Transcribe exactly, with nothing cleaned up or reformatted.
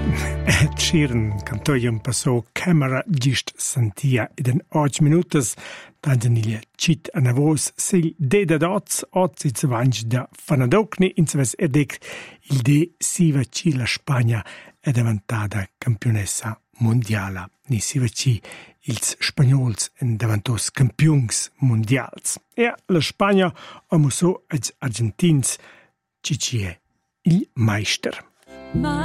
Ed Sheeran cantoia un passo camera gist sentia ed en oggi minutas tanzanilia cit a navos sil de da dots oz iz avanch da fanadocni in seves edec il de siva ci la Spagna è diventata campionessa mondiala ni siva ci ils spagnols en davantos campions mondials e la Spagna amuso als argentins ci ci è il meister.